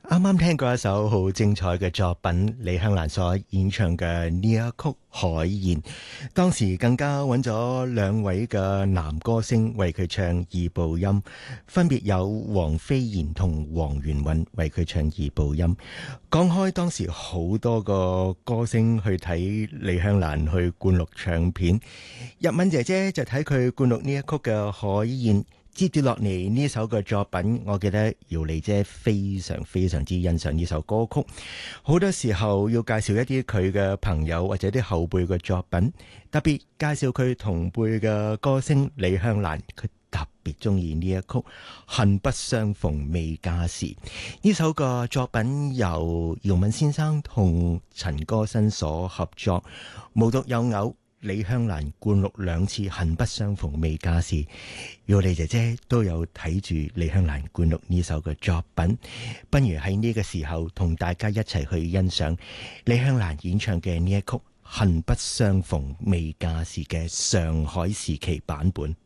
啱啱聽過一首好精彩嘅作品，李香蘭所演唱嘅呢一曲《海燕》，當時更加揾咗兩位嘅男歌星為佢唱二部音，分別有黃飛燕同黃元韻為佢唱二部音。講開當時好多個歌星去睇李香蘭去灌錄唱片，日敏姐姐就睇佢灌錄呢一曲嘅《海燕》。接住落嚟呢首嘅作品，我記得姚莉姐非常非常之欣賞呢首歌曲。好多時候要介紹一啲佢嘅朋友或者啲後輩嘅作品，特別介紹佢同輩嘅歌星李香蘭，佢特別中意呢一曲《恨不相逢未嫁時》。呢首嘅作品由姚敏先生同陳歌辛所合作，無獨有偶，李香蘭灌錄兩次《恨不相逢未嫁時》，姚莉姐姐都有睇住李香蘭灌錄呢首嘅作品，不如喺呢個時候同大家一齊去欣賞李香蘭演唱嘅呢一曲《恨不相逢未嫁時》嘅上海時期版本。